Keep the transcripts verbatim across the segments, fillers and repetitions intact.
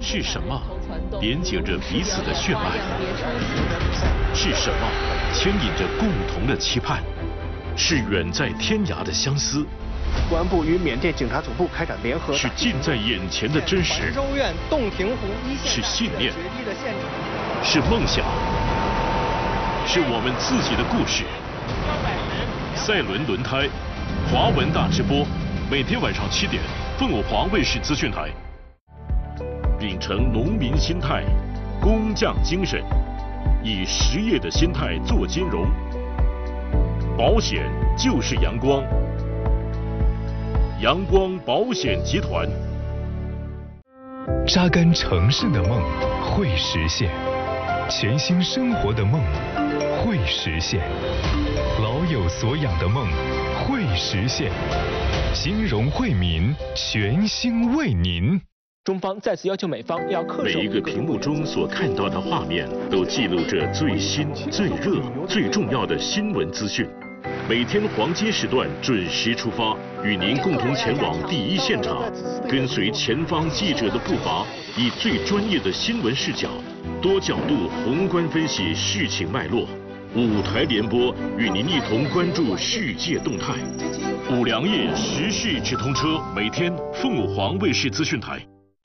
是什么连接着彼此的血脉？是什么牵引着共同的期盼？是远在天涯的相思。 公安部与缅甸警察总部开展联合。 是近在眼前的真实。 州院洞庭湖一线。 是信念。是梦想。是我们自己的故事。赛伦轮胎，华文大直播，每天晚上七点，凤舞华卫视资讯台。秉承农民心态，工匠精神，以实业的心态做金融。保险就是阳光，阳光保险集团。 扎根城市的梦会实现，全新生活的梦会实现，老有所养的梦会实现。金融惠民，全心为您。 中方再次要求美方要恪守。 每一个屏幕中所看到的画面，都记录着最新、最热、最重要的新闻资讯。每天黄金时段准时出发，与您共同前往第一现场，跟随前方记者的步伐，以最专业的新闻视角，多角度宏观分析事情脉络。五台联播与您一同关注世界动态。五粮液时事直通车，每天凤舞华卫视资讯台。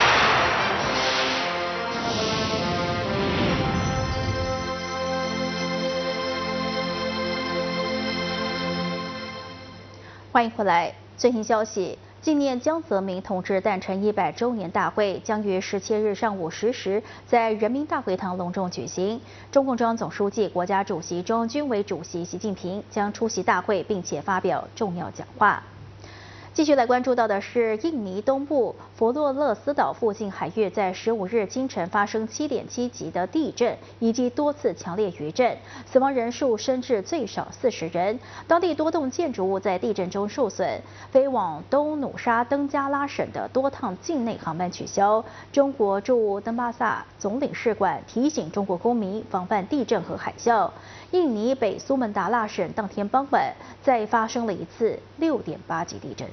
欢迎回来。最新消息，纪念江泽民同志诞辰一百周年大会将于十七日上午十时在人民大会堂隆重举行。中共中央总书记、国家主席、中央军委主席习近平将出席大会，并且发表重要讲话。继续来关注到的是，印尼东部佛罗勒斯岛附近海域在十五日清晨发生七点七级的地震，以及多次强烈余震，死亡人数升至最少四十人。当地多栋建筑物在地震中受损，飞往东努沙登加拉省的多趟境内航班取消。中国驻登巴萨总领事馆提醒中国公民防范地震和海啸。印尼北苏门答腊省当天傍晚再发生了一次六点八级地震。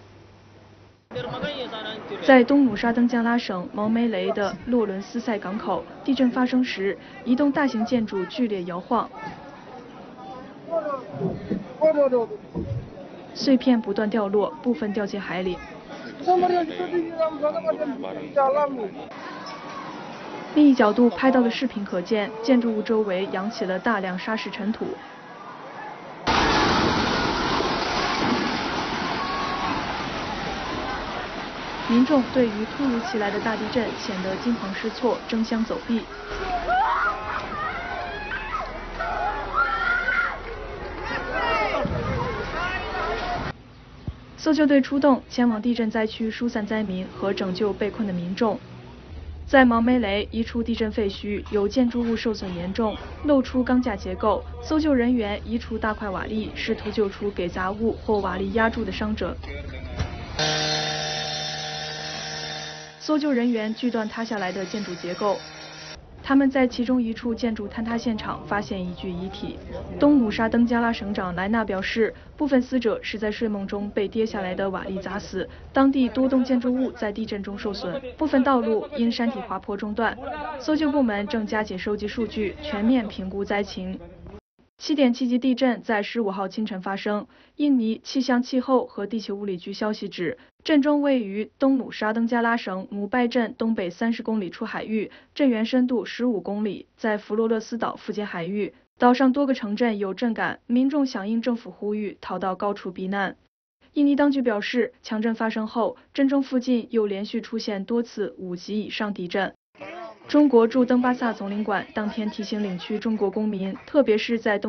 在东努沙登加拉省毛梅雷的洛伦斯塞港口，地震发生时，一栋大型建筑剧烈摇晃，碎片不断掉落，部分掉进海里。另一角度拍到的视频可见，建筑物周围扬起了大量沙石尘土。民众对于突如其来的大地震显得惊慌失措，争相走避。搜救队出动，前往地震灾区疏散灾民和拯救被困的民众。在毛梅雷一处地震废墟，有建筑物受损严重，露出钢架结构。搜救人员移除大块瓦砾，试图救出给杂物或瓦砾压住的伤者。搜救人员锯断塌下来的建筑结构，他们在其中一处建筑坍塌现场发现一具遗体。东努沙登加拉省长莱纳表示，部分死者是在睡梦中被跌下来的瓦砾砸死。当地多栋建筑物在地震中受损，部分道路因山体滑坡中断。搜救部门正加紧收集数据，全面评估灾情。七点七级地震在十五号清晨发生。印尼气象气候和地球物理局消息指，震中位于东努沙登加拉省姆拜镇东北三十公里处海域，震源深度十五公里，在佛罗勒斯岛附近海域。岛上多个城镇有震感，民众响应政府呼吁，逃到高处避难。印尼当局表示，强震发生后，震中附近又连续出现多次五级以上地震。中国驻登巴萨总领馆当天提醒领区中国公民，特别是在东